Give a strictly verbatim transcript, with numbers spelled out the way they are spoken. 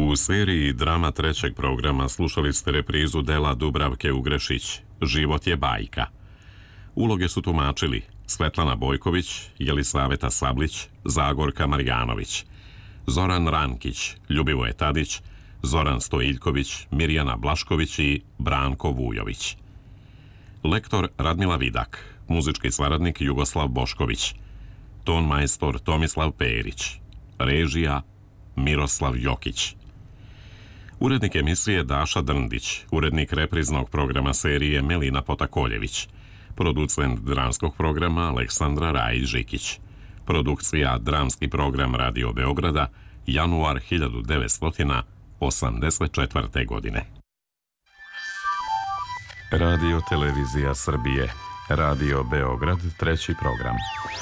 U seriji drama trećeg programa slušali ste reprizu dela Dubravke Ugrešić Život je bajka. Uloge su tumačili Svetlana Bojković, Jelisaveta Sablić, Zagorka Marjanović, Zoran Rankić, Ljubivoje Tadić, Zoran Stojiljković, Mirjana Blašković i Branko Vujović. Lektor Radmila Vidak, muzički saradnik Jugoslav Bošković, ton majstor Tomislav Perić, režija Miroslav Jokić. Urednik emisije Daša Drndić, urednik repriznog programa serije Melina Potakoljević, producent dramskog programa Aleksandra Rajić-Žikić, produkcija dramski program Radio Beograda, januar hiljadu devetsto osamdeset četvrte. godine. Radio Televizija Srbije, Radio Beograd, treći program.